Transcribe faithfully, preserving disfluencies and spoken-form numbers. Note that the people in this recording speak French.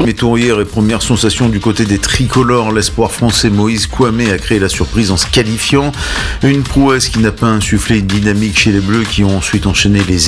Mais tourrière et première sensation du côté des tricolores, l'espoir français Moïse Kouamé a créé la surprise en se qualifiant. Une prouesse qui n'a pas insufflé une dynamique chez les Bleus qui ont ensuite enchaîné les